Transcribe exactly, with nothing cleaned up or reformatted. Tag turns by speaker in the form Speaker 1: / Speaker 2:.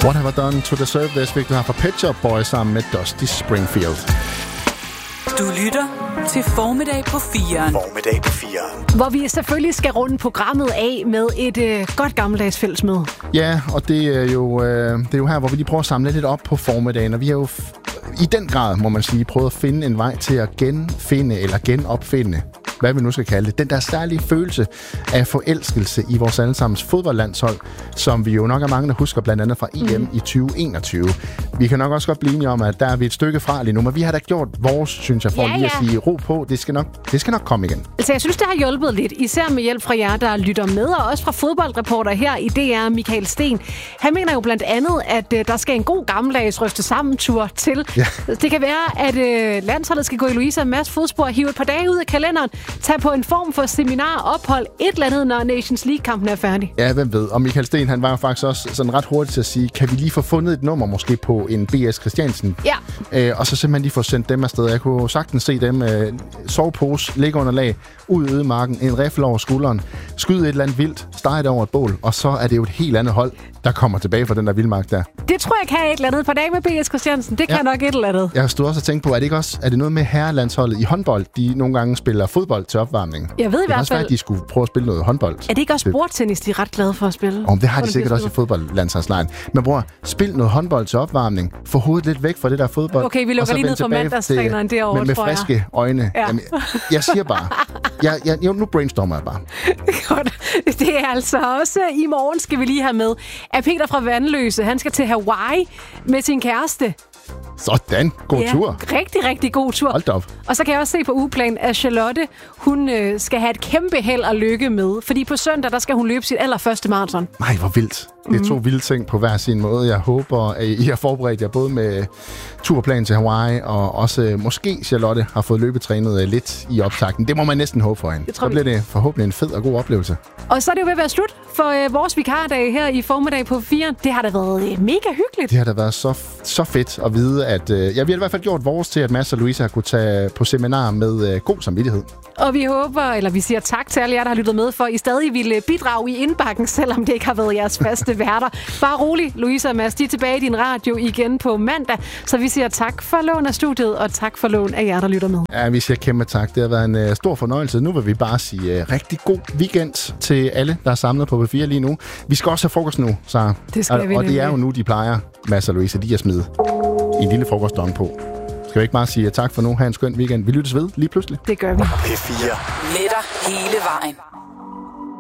Speaker 1: What Have I Done to Deserve This, hvilket du har fra Pet Shop Boys sammen med Dusty Springfield.
Speaker 2: Du lytter til Formiddag på firen.
Speaker 1: Formiddag på firen.
Speaker 3: Hvor vi selvfølgelig skal runde programmet af med et øh, godt gammeldags fællesmøde.
Speaker 1: Ja, og det er, jo, øh, det er jo her, hvor vi lige prøver at samle lidt op på formiddagen. Og vi har jo f- i den grad, må man sige, prøvet at finde en vej til at genfinde eller genopfinde, hvad vi nu skal kalde det, den der særlige følelse af forelskelse i vores allesammens fodboldlandshold, som vi jo nok er mange, der husker blandt andet fra E M mm. i tyve enogtyve. Vi kan nok også godt blive enige om, at der er vi et stykke fra lige nu, men vi har da gjort vores, synes jeg, for
Speaker 3: ja,
Speaker 1: lige at
Speaker 3: ja.
Speaker 1: sige ro på. Det skal, nok, det skal nok komme igen.
Speaker 3: Altså, jeg synes, det har hjulpet lidt, især med hjælp fra jer, der lytter med, og også fra fodboldreporter her i D R, Michael Sten. Han mener jo blandt andet, at øh, der skal en god gammeldags ryste sammen-tur til. Ja. Det kan være, at øh, landsholdet skal gå i Louise og Mads fodspor, hive et par dage ud af kalenderen, tage på en form for seminar, ophold, et eller andet, når Nations League-kampen er færdig.
Speaker 1: Ja, hvem ved. Og Michael Sten, han var jo faktisk også sådan ret hurtigt til at sige, kan vi lige få fundet et nummer måske på en B S Christiansen?
Speaker 3: Ja.
Speaker 1: Øh, og så simpelthen lige få sendt dem afsted. Jeg kunne sagtens se dem øh, sovepose, ligge under lag, ud i ødemarken, en riffel over skulderen, skyde et eller andet vildt, stege det over et bål, og så er det jo et helt andet hold, der kommer tilbage fra den der vildmark der.
Speaker 3: Det tror jeg kan et eller andet. På dag med B S Christiansen, det kan ja. nok et eller andet.
Speaker 1: Jeg har stået også og tænkt på, er det ikke også, er det noget med herrelandsholdet i håndbold, de nogle gange spiller fodbold til opvarmning?
Speaker 3: Jeg ved i
Speaker 1: det
Speaker 3: hvert
Speaker 1: fald, være, at de skulle prøve at spille noget håndbold.
Speaker 3: Er det ikke også bordtennis, de er ret glade for at spille?
Speaker 1: Om det har de sikkert også i fodboldlandsholdslejren. Men bror, spil noget håndbold til opvarmning. Få hovedet lidt væk fra det der fodbold.
Speaker 3: Okay, vi lukker lige ned for mandagstræneren derovre,
Speaker 1: med, med
Speaker 3: tror jeg.
Speaker 1: friske øjne.
Speaker 3: Ja.
Speaker 1: Jamen, jeg siger bare. Jeg, jeg, jo, nu brainstormer jeg bare.
Speaker 3: Godt. Det er altså også i morgen skal vi lige have med, at Peter fra Vandløse, han skal til Hawaii med sin kæreste.
Speaker 1: Sådan. God
Speaker 3: ja,
Speaker 1: tur.
Speaker 3: Rigtig, rigtig god tur.
Speaker 1: Hold da op.
Speaker 3: Og så kan jeg også se på ugeplanen, at Charlotte, hun øh, skal have et kæmpe held og lykke med. Fordi på søndag, der skal hun løbe sit allerførste maraton.
Speaker 1: Nej, hvor vildt. Det er to
Speaker 3: mm.
Speaker 1: vilde ting på hver sin måde. Jeg håber, at I har forberedt jer både med turplan til Hawaii, og også måske Charlotte har fået løbetrænet lidt i optakten. Det må man næsten håbe for hende. Så bliver det forhåbentlig en fed og god oplevelse.
Speaker 3: Og så er det jo ved at være slut for øh, vores vikardag her i formiddag på fire. Det har da været øh, mega hyggeligt.
Speaker 1: Det har da været så, så fedt at vide, at øh, ja, vi har i hvert fald gjort vores til, at Mads og Louise har kunne tage på seminar med øh, god samvittighed.
Speaker 3: Og vi håber, eller vi siger tak til alle jer, der har lyttet med, for I stadig ville bidrage i indbakken, selvom det ikke har været jeres faste værter. Bare rolig, Louise og Mads, de er tilbage i din radio igen på mandag. Så vi siger tak for lån af studiet, og tak for lån af jer, der lytter med.
Speaker 1: Ja, vi siger kæmpe tak. Det har været en uh, stor fornøjelse. Nu vil vi bare sige uh, rigtig god weekend til alle, der er samlet på P fire lige nu. Vi skal også have frokost nu, Sara.
Speaker 3: Det skal
Speaker 1: og,
Speaker 3: vi
Speaker 1: og det er jo nu, de plejer, Mads og Louise, de er smidt en lille frokostdon på. Skal vi ikke bare sige tak for nu? Ha' en skøn weekend. Vi lyttes ved lige pludselig.
Speaker 3: Det gør vi.
Speaker 2: P fire. Med dig hele vejen.